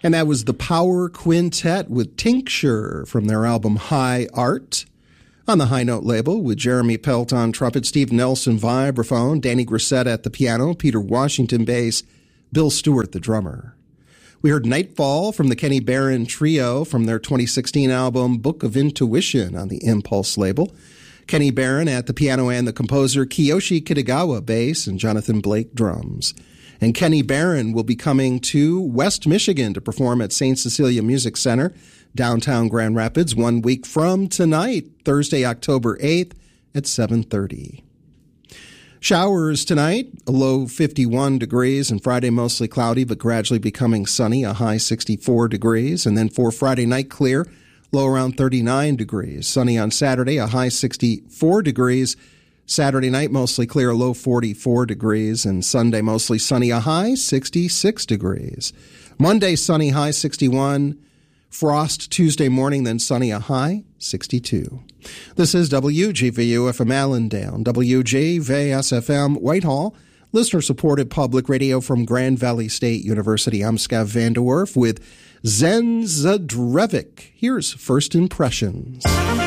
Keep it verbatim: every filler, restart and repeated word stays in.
And that was the Power Quintet with Tincture from their album High Art. On the High Note label with Jeremy Pelt on trumpet, Steve Nelson vibraphone, Danny Grissett at the piano, Peter Washington bass, Bill Stewart the drummer. We heard Nightfall from the Kenny Barron Trio from their twenty sixteen album Book of Intuition on the Impulse label. Kenny Barron at the piano and the composer, Kiyoshi Kitagawa bass, and Jonathan Blake drums. And Kenny Barron will be coming to West Michigan to perform at Saint Cecilia Music Center, downtown Grand Rapids, one week from tonight, Thursday, October eighth at seven thirty. Showers tonight, a low fifty-one degrees, and Friday mostly cloudy but gradually becoming sunny, a high sixty-four degrees. And then for Friday night, clear, low around thirty-nine degrees. Sunny on Saturday, a high sixty-four degrees. Saturday night, mostly clear, low forty-four degrees. And Sunday, mostly sunny, a high sixty-six degrees. Monday, sunny, high sixty-one. Frost Tuesday morning, then sunny, a high sixty-two. This is W G V U F M Allendale, W G V S F M Whitehall, listener-supported public radio from Grand Valley State University. I'm Scav Vanderwerf with Zen Zadrevic. Here's First Impressions.